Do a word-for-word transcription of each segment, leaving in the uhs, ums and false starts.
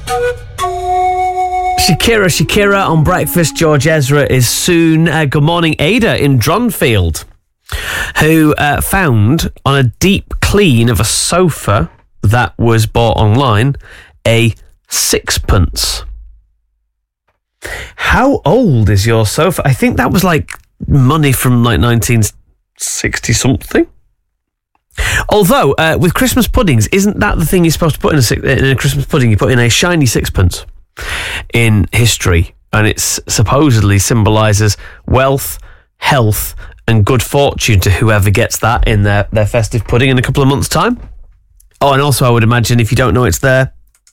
Shakira, Shakira on breakfast. George Ezra is soon. Uh, good morning, Ada in Dronfield, who uh, found on a deep clean of a sofa that was bought online a sixpence. How old is your sofa? I think that was like money from like nineteen sixty something. Although, uh, with Christmas puddings, isn't that the thing you're supposed to put in a, in a Christmas pudding? You put in a shiny sixpence in history, and it supposedly symbolises wealth, health, and good fortune to whoever gets that in their, their festive pudding in a couple of months' time. Oh, and also I would imagine if you don't know it's there,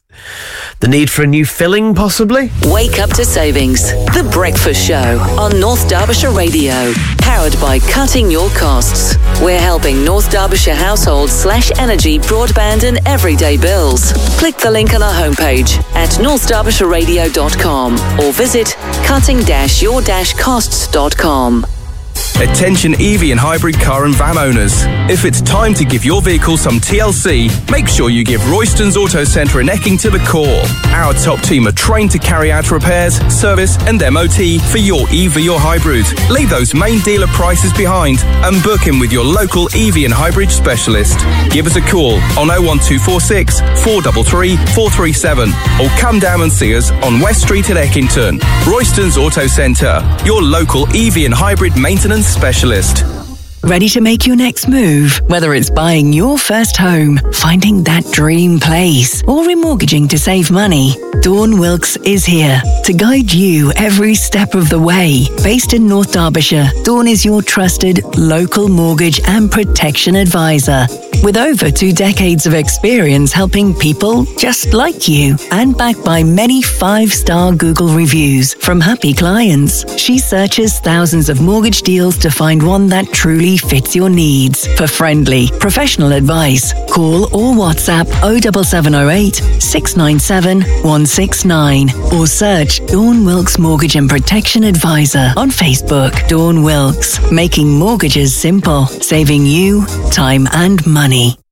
the need for a new filling, possibly? Wake up to savings. The Breakfast Show on North Derbyshire Radio. Powered by Cutting Your Costs. We're helping North Derbyshire households slash energy, broadband and everyday bills. Click the link on our homepage at north derbyshire radio dot com or visit cutting your costs dot com. Attention E V and hybrid car and van owners. If it's time to give your vehicle some T L C, make sure you give Royston's Auto Centre in Eckington a call. Our top team are trained to carry out repairs, service and M O T for your E V or hybrid. Leave those main dealer prices behind and book in with your local E V and hybrid specialist. Give us a call on oh one two four six, four three three, four three seven or come down and see us on West Street at Eckington. Royston's Auto Centre, your local E V and hybrid maintenance specialist. Ready to make your next move? Whether it's buying your first home, finding that dream place, or remortgaging to save money, Dawn Wilkes is here to guide you every step of the way. Based in North Derbyshire, Dawn is your trusted local mortgage and protection advisor. With over two decades of experience helping people just like you and backed by many five-star Google reviews from happy clients, she searches thousands of mortgage deals to find one that truly fits your needs. For friendly, professional advice, call or WhatsApp oh seven seven oh eight, six nine seven, one six nine or search Dawn Wilkes Mortgage and Protection Advisor on Facebook. Dawn Wilkes, making mortgages simple, saving you time and money.